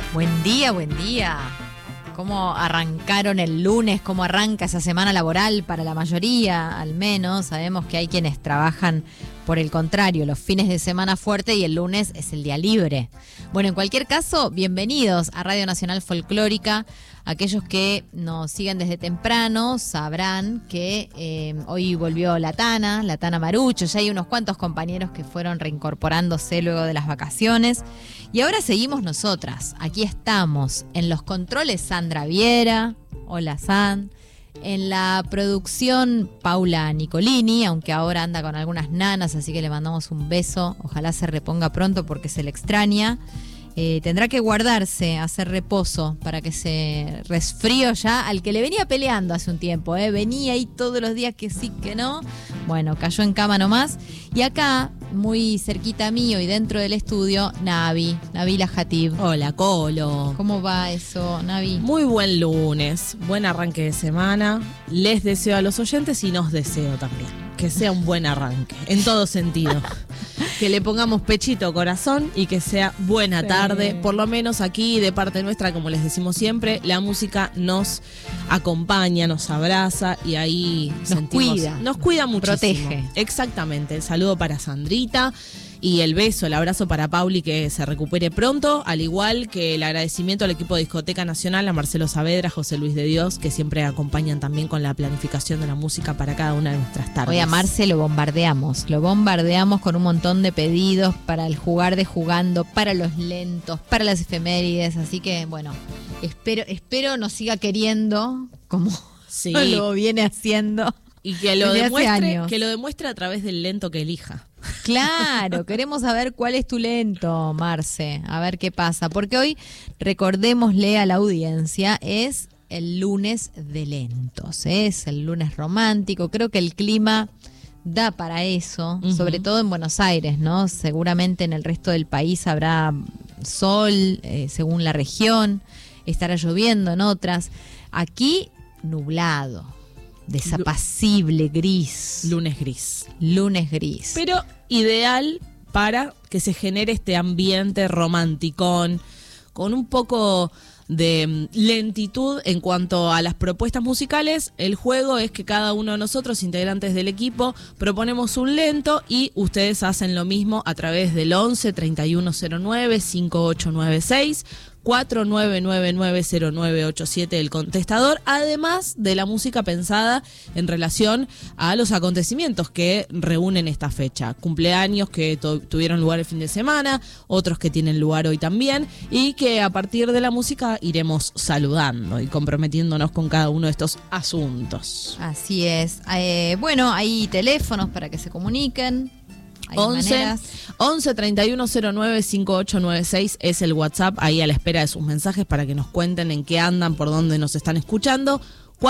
Buen día, buen día. ¿Cómo arrancaron el lunes? ¿Cómo arranca esa semana laboral para la mayoría? Al menos sabemos que hay quienes trabajan por el contrario, los fines de semana fuerte y el lunes es el día libre. Bueno, en cualquier caso, bienvenidos a Radio Nacional Folclórica. Aquellos que nos siguen desde temprano sabrán que hoy volvió la Tana Marucho. Ya hay unos cuantos compañeros que fueron reincorporándose luego de las vacaciones. Y ahora seguimos nosotras. Aquí estamos. En los controles, Sandra Viera. Hola, San. En la producción, Paula Nicolini, aunque ahora anda con algunas nanas, así que le mandamos un beso. Ojalá se reponga pronto porque se le extraña. Tendrá que guardarse, hacer reposo para que se resfríe ya al que le venía peleando hace un tiempo. Venía ahí todos los días que sí, que no. Bueno, cayó en cama nomás. Y acá, muy cerquita mío y dentro del estudio, Nabila Jatib. Hola, Colo. ¿Cómo va eso, Nabi? Muy buen lunes, buen arranque de semana. Les deseo a los oyentes y nos deseo también que sea un buen arranque, en todo sentido. Que le pongamos pechito, corazón y que sea buena tarde. Por lo menos aquí, de parte nuestra, como les decimos siempre, la música nos acompaña, nos abraza y ahí nos cuida muchísimo. Protege. Exactamente. El saludo para Sandrita y el beso, el abrazo para Pauli, que se recupere pronto, al igual que el agradecimiento al equipo de Discoteca Nacional, a Marcelo Saavedra, a José Luis de Dios, que siempre acompañan también con la planificación de la música para cada una de nuestras tardes. Hoy a Marce lo bombardeamos con un montón de pedidos para el jugar de jugando, para los lentos, para las efemérides, así que bueno, espero nos siga queriendo como sí, lo viene haciendo. Y que lo demuestre a través del lento que elija. Claro, queremos saber cuál es tu lento, Marce, a ver qué pasa, porque hoy, recordémosle a la audiencia, es el lunes de lentos, es el lunes romántico. Creo que el clima da para eso, sobre todo en Buenos Aires, ¿no? Seguramente en el resto del país habrá sol, según la región, estará lloviendo en otras. Aquí, nublado. Desapacible, gris. Lunes gris. Pero ideal para que se genere este ambiente romanticón, con un poco de lentitud en cuanto a las propuestas musicales. El juego es que cada uno de nosotros, integrantes del equipo, proponemos un lento y ustedes hacen lo mismo a través del 11 3109 5896 49990987 el contestador, además de la música pensada en relación a los acontecimientos que reúnen esta fecha. Cumpleaños que tuvieron lugar el fin de semana, otros que tienen lugar hoy también, y que a partir de la música iremos saludando y comprometiéndonos con cada uno de estos asuntos. Así es. Bueno, hay teléfonos para que se comuniquen. 11 3109 5896 es el WhatsApp, ahí a la espera de sus mensajes para que nos cuenten en qué andan, por dónde nos están escuchando.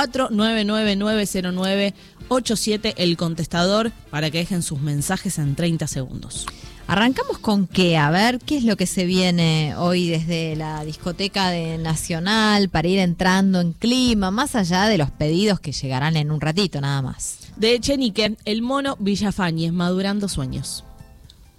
49990987 el contestador para que dejen sus mensajes en 30 segundos. Arrancamos con qué, a ver, qué es lo que se viene hoy desde la discoteca de Nacional para ir entrando en clima, más allá de los pedidos que llegarán en un ratito nada más. De Echenique, el mono Villafañez, Madurando Sueños.